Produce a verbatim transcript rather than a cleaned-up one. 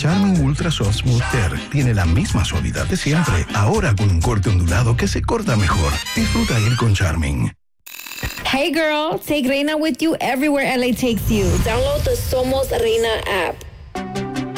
Charmin Ultra Soft Smooth Tear tiene la misma suavidad de siempre, ahora con un corte ondulado que se corta mejor. Disfruta ir con Charmin. Hey girl, take Reina with you everywhere L A takes you. Download the Somos Reina app.